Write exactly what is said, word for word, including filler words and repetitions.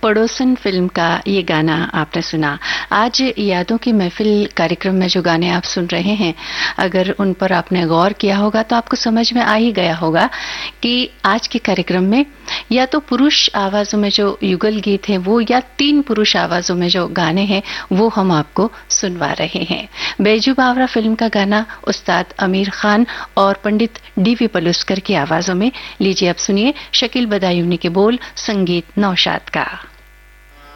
पड़ोसन फिल्म का ये गाना आपने सुना। आज यादों की महफिल कार्यक्रम में जो गाने आप सुन रहे हैं, अगर उन पर आपने गौर किया होगा तो आपको समझ में आ ही गया होगा कि आज के कार्यक्रम में या तो पुरुष आवाजों में जो युगल गीत हैं वो, या तीन पुरुष आवाजों में जो गाने हैं वो हम आपको सुनवा रहे हैं। बैजू बावरा फिल्म का गाना उस्ताद आमिर खान और पंडित डीवी पलुस्कर की आवाजों में। लीजिए अब सुनिए शकील बदायूनी के बोल, संगीत नौशाद का।